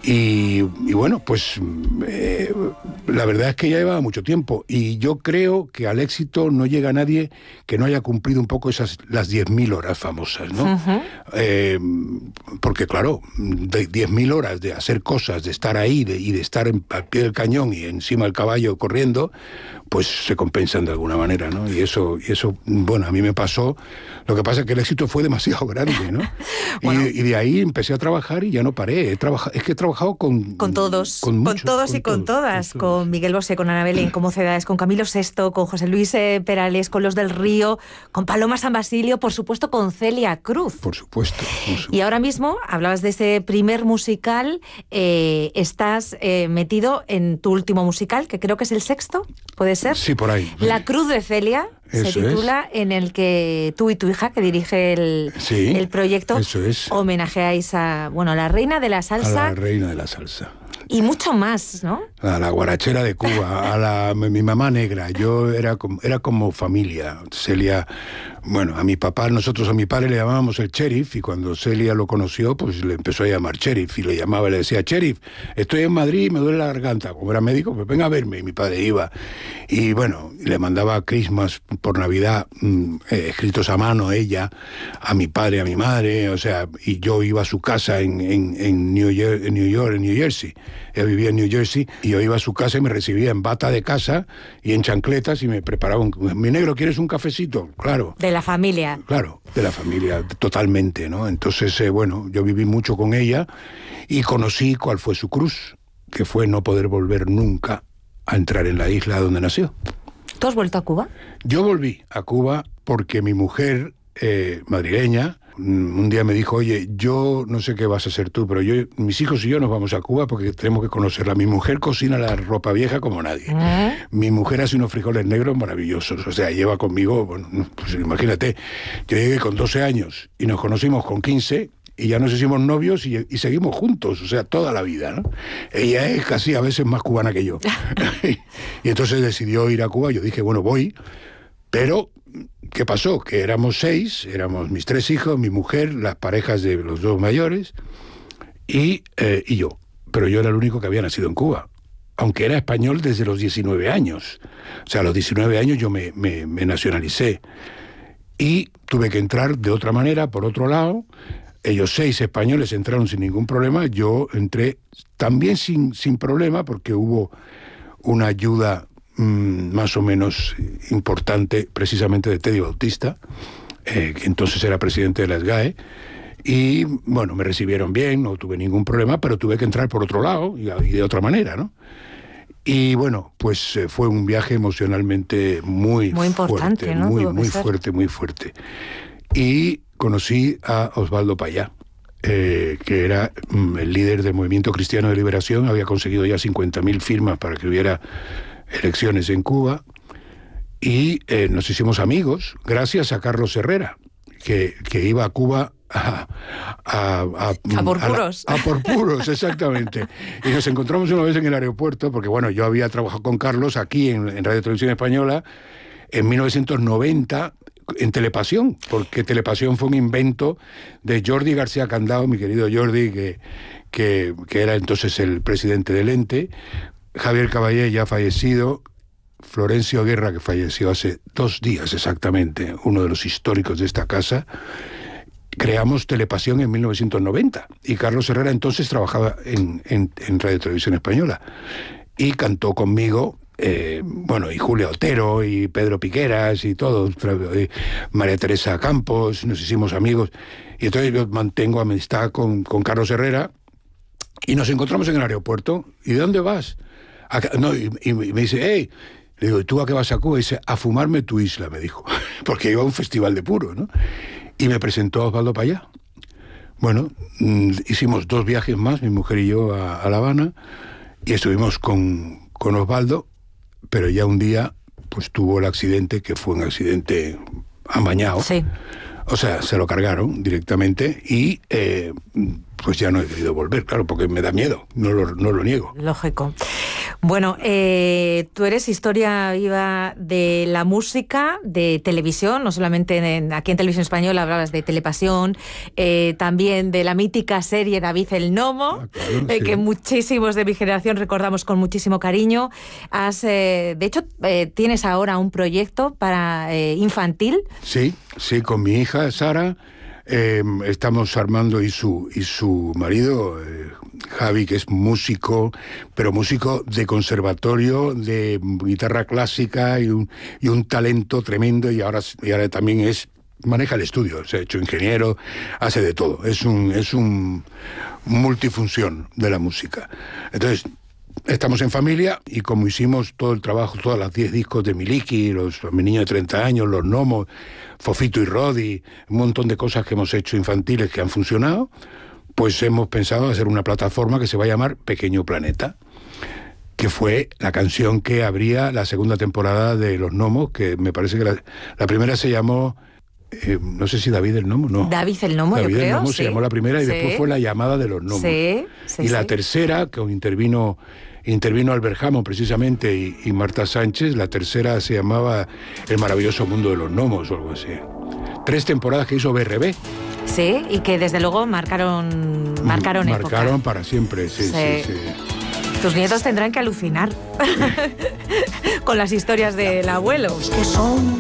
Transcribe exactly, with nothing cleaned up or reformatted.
Y, y bueno, pues eh, la verdad es que ya llevaba mucho tiempo y yo creo que al éxito no llega nadie que no haya cumplido un poco esas las diez mil horas famosas, ¿no? Uh-huh. Eh, porque claro, de diez mil horas de hacer cosas, de estar ahí de, y de estar en, al pie del cañón y encima del caballo corriendo, pues se compensan de alguna manera, ¿no? Y eso, y eso, bueno, a mí me pasó. Lo que pasa es que el éxito fue demasiado grande, ¿no? Bueno. y, y de ahí empecé a trabajar y ya no paré. He trabajado, es que he trabajado con... Con todos, con, con muchos, todos con y con todos, todas. con, todos. Con Miguel Bosé, con Ana Belén, con Mocedades, con Camilo Sesto, con José Luis eh, Perales, con Los del Río, con Paloma San Basilio, por supuesto con Celia Cruz. Por supuesto. Por supuesto. Y ahora mismo, hablabas de ese primer musical, eh, estás eh, metido en tu último musical, que creo que es el sexto, ¿puede ser? Sí, por ahí. La Cruz de Celia. Eso se titula, es. En el que tú y tu hija, que dirige el, sí, el proyecto, eso es. homenajeáis a, bueno, a la reina de la salsa. A la reina de la salsa. Y mucho más, ¿no? A la guarachera de Cuba, a la mi mamá negra. Yo era como, era como familia. Celia, bueno, a mi papá, nosotros a mi padre le llamábamos el sheriff, y cuando Celia lo conoció, pues le empezó a llamar sheriff, y le llamaba, le decía, sheriff, estoy en Madrid y me duele la garganta. Como era médico, pues venga a verme, y mi padre iba. Y bueno, le mandaba Christmas por Navidad, mmm, eh, escritos a mano, ella, a mi padre, a mi madre, o sea, y yo iba a su casa en, en, en, New, York, en New York, en New Jersey. Él vivía en New Jersey, y yo iba a su casa y me recibía en bata de casa y en chancletas, y me preparaba un... Mi negro, ¿quieres un cafecito? Claro. De la familia. Claro, de la familia, totalmente, ¿no? Entonces, eh, bueno, yo viví mucho con ella y conocí cuál fue su cruz, que fue no poder volver nunca a entrar en la isla donde nació. ¿Tú has vuelto a Cuba? Yo volví a Cuba porque mi mujer, eh, madrileña, un día me dijo, oye, yo no sé qué vas a hacer tú, pero yo, mis hijos y yo nos vamos a Cuba porque tenemos que conocerla. Mi mujer cocina la ropa vieja como nadie. ¿Eh? Mi mujer hace unos frijoles negros maravillosos. O sea, lleva conmigo, bueno, pues imagínate, yo llegué con doce años y nos conocimos con quince y ya nos hicimos novios y, y seguimos juntos, o sea, toda la vida, ¿no? Ella es casi a veces más cubana que yo. Y entonces decidió ir a Cuba. Yo dije, bueno, voy, pero... ¿Qué pasó? Que éramos seis, éramos mis tres hijos, mi mujer, las parejas de los dos mayores y, eh, y yo. Pero yo era el único que había nacido en Cuba, aunque era español desde los diecinueve años. O sea, a los diecinueve años yo me, me, me nacionalicé y tuve que entrar de otra manera, por otro lado. Ellos seis españoles entraron sin ningún problema, yo entré también sin, sin problema porque hubo una ayuda más o menos importante, precisamente de Teddy Bautista, eh, que entonces era presidente de la S G A E, y bueno, me recibieron bien, no tuve ningún problema, pero tuve que entrar por otro lado y, y de otra manera, ¿no? Y bueno, pues eh, fue un viaje emocionalmente muy, muy importante, fuerte, ¿no? muy, muy fuerte, muy fuerte. Y conocí a Osvaldo Payá, eh, que era mm, el líder del Movimiento Cristiano de Liberación, había conseguido ya cincuenta mil firmas para que hubiera elecciones en Cuba, y eh, nos hicimos amigos gracias a Carlos Herrera, que, que iba a Cuba a, a, a, a por puros. A, la, a por puros, exactamente. Y nos encontramos una vez en el aeropuerto, porque bueno, yo había trabajado con Carlos aquí en, en Radio Televisión Española en mil novecientos noventa, en Telepasión, porque Telepasión fue un invento de Jordi García Candao, mi querido Jordi, que, que, que era entonces el presidente del ente, Javier Caballé, ya fallecido, Florencio Guerra, que falleció hace dos días exactamente, uno de los históricos de esta casa. Creamos Telepasión en mil novecientos noventa y Carlos Herrera entonces trabajaba en, en, en Radio Televisión Española y cantó conmigo, eh, bueno, y Julia Otero y Pedro Piqueras y todos, y María Teresa Campos, nos hicimos amigos, y entonces yo mantengo amistad con, con Carlos Herrera y nos encontramos en el aeropuerto. ¿Y de dónde vas? Acá, no, y, y me dice, hey, le digo, ¿y tú a qué vas a Cuba? Y dice, a fumarme tu isla, me dijo, porque iba a un festival de puro, ¿no? Y me presentó a Osvaldo Payá. Bueno, mmm, hicimos dos viajes más, mi mujer y yo, a, a La Habana, y estuvimos con, con Osvaldo, pero ya un día, pues tuvo el accidente, que fue un accidente amañado. Sí. O sea, se lo cargaron directamente y eh, pues ya no he querido volver, claro, porque me da miedo, no lo, no lo niego. Lógico. Bueno, eh, tú eres historia viva de la música, de televisión, no solamente en, aquí en Televisión Española hablabas de Telepasión, eh, también de la mítica serie David el Gnomo, Ah, claro, eh, sí. que muchísimos de mi generación recordamos con muchísimo cariño. Has, eh, de hecho, eh, tienes ahora un proyecto para eh, infantil. Sí, sí, con mi hija Sara. Eh, estamos Armando y su, y su marido, eh, Javi, que es músico, pero músico de conservatorio, de guitarra clásica y un, y un talento tremendo, y ahora, y ahora también es maneja el estudio, se ha hecho ingeniero, hace de todo, es un, es un multifunción de la música. Entonces, estamos en familia y como hicimos todo el trabajo, todas las diez discos de Miliki, los, los Mi Niño de treinta años, Los Gnomos, Fofito y Rodi, un montón de cosas que hemos hecho infantiles que han funcionado, pues hemos pensado hacer una plataforma que se va a llamar Pequeño Planeta, que fue la canción que abría la segunda temporada de Los Gnomos, que me parece que la, la primera se llamó... Eh, no sé si David el Gnomo, no. David el Gnomo, David yo creo. el Gnomo sí. se llamó la primera y sí. después fue La Llamada de los Gnomos. Sí, sí, y la sí. tercera, que intervino, intervino Albert Hammond precisamente y, y Marta Sánchez, la tercera se llamaba El Maravilloso Mundo de los Gnomos o algo así. Tres temporadas que hizo B R B. Sí, y que desde luego marcaron, marcaron época. Marcaron para siempre, sí, sí, Sí. sí. Tus nietos tendrán que alucinar con las historias del abuelo. Que son